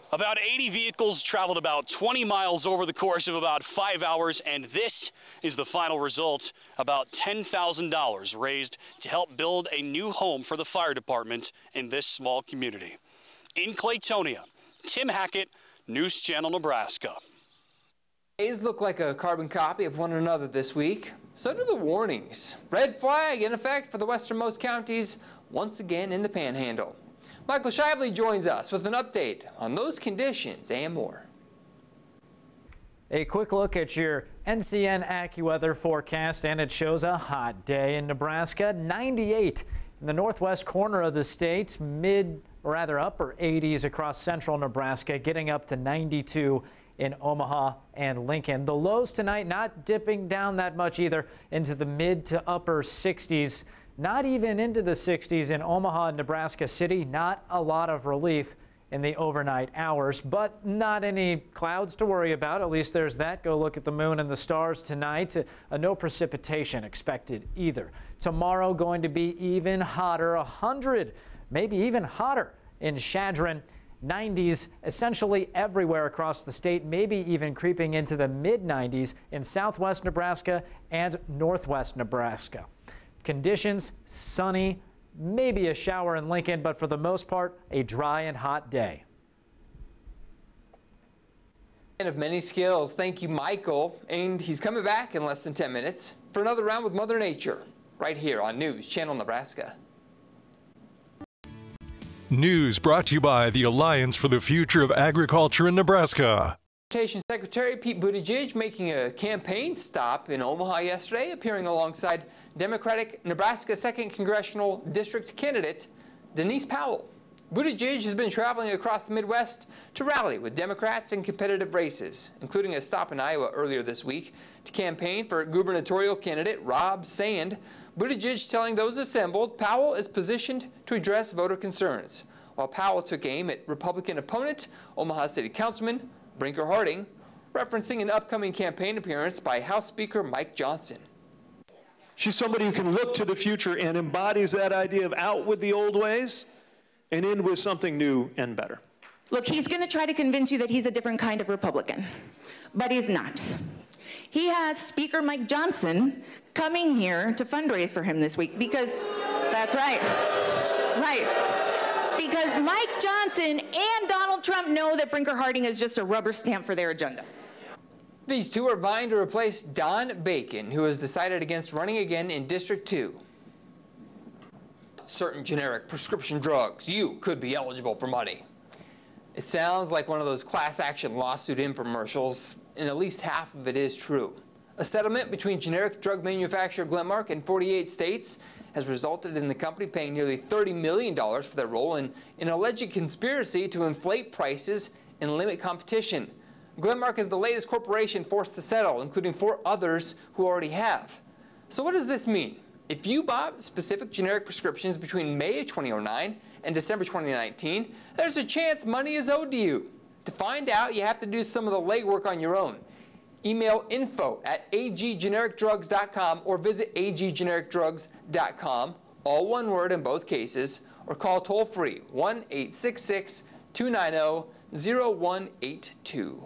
About 80 vehicles traveled about 20 miles over the course of about 5 hours, and this is the final result. About $10,000 raised to help build a new home for the fire department in this small community. In Claytonia, Tim Hackett, News Channel, Nebraska. Days look like a carbon copy of one another this week. So do the warnings. Red flag in effect for the westernmost counties once again in the Panhandle. Michael Shively joins us with an update on those conditions and more. A quick look at your NCN AccuWeather forecast, and it shows a hot day in Nebraska. 98 in the northwest corner of the state, upper 80s across central Nebraska, getting up to 92 in Omaha and Lincoln. The lows tonight not dipping down that much either into the mid to upper 60s. Not even into the 60s in Omaha and Nebraska City. Not a lot of relief in the overnight hours, but not any clouds to worry about. At least there's that. Go look at the moon and the stars tonight. No precipitation expected either. Tomorrow going to be even hotter, 100, maybe even hotter in Chadron. 90s essentially everywhere across the state, maybe even creeping into the mid-90s in southwest Nebraska and northwest Nebraska. Conditions sunny, maybe a shower in Lincoln, but for the most part, a dry and hot day. And of many skills, thank you, Michael. And he's coming back in less than 10 minutes for another round with Mother Nature, right here on News Channel Nebraska. News brought to you by the Alliance for the Future of Agriculture in Nebraska. Transportation Secretary Pete Buttigieg making a campaign stop in Omaha yesterday, appearing alongside Democratic Nebraska 2nd Congressional District candidate Denise Powell. Buttigieg has been traveling across the Midwest to rally with Democrats in competitive races, including a stop in Iowa earlier this week to campaign for gubernatorial candidate Rob Sand. Buttigieg telling those assembled Powell is positioned to address voter concerns, while Powell took aim at Republican opponent, Omaha City Councilman Brinker Harding, referencing an upcoming campaign appearance by House Speaker Mike Johnson. She's somebody who can look to the future and embodies that idea of out with the old ways and in with something new and better. Look, he's going to try to convince you that he's a different kind of Republican, but he's not. He has Speaker Mike Johnson coming here to fundraise for him this week because, that's right, because Mike Johnson and Donald Trump know that Brinker Harding is just a rubber stamp for their agenda. These two are vying to replace Don Bacon, who has decided against running again in District 2. Certain generic prescription drugs, you could be eligible for money. It sounds like one of those class action lawsuit infomercials, and at least half of it is true. A settlement between generic drug manufacturer Glenmark and 48 states has resulted in the company paying nearly $30 million for their role in an alleged conspiracy to inflate prices and limit competition. Glenmark is the latest corporation forced to settle, including 4 others who already have. So what does this mean? If you bought specific generic prescriptions between May of 2009 and December 2019, there's a chance money is owed to you. To find out, you have to do some of the legwork on your own. Email info@aggenericdrugs.com or visit aggenericdrugs.com, all one word in both cases, or call toll-free 1-866-290-0182.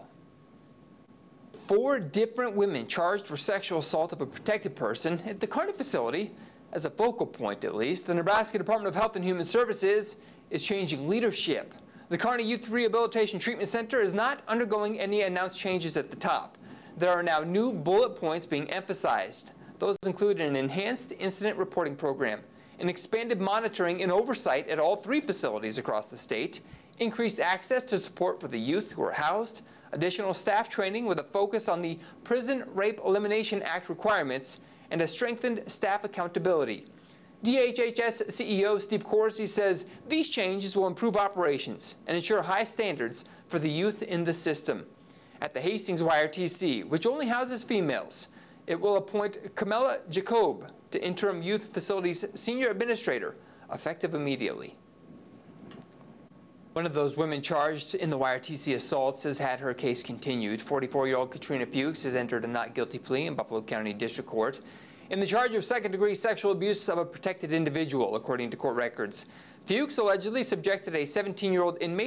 4 different women charged for sexual assault of a protected person at the Kearney facility. As a focal point, at least, the Nebraska Department of Health and Human Services is changing leadership. The Kearney Youth Rehabilitation Treatment Center is not undergoing any announced changes at the top. There are now new bullet points being emphasized. Those include an enhanced incident reporting program, an expanded monitoring and oversight at all 3 facilities across the state, increased access to support for the youth who are housed, additional staff training with a focus on the Prison Rape Elimination Act requirements, and a strengthened staff accountability. DHHS CEO Steve Corsi says these changes will improve operations and ensure high standards for the youth in the system. At the Hastings YRTC, which only houses females, it will appoint Camilla Jacob to interim youth facilities senior administrator, effective immediately. One of those women charged in the YRTC assaults has had her case continued. 44-year-old Katrina Fuchs has entered a not guilty plea in Buffalo County District Court in the charge of second-degree sexual abuse of a protected individual, according to court records. Fuchs allegedly subjected a 17-year-old inmate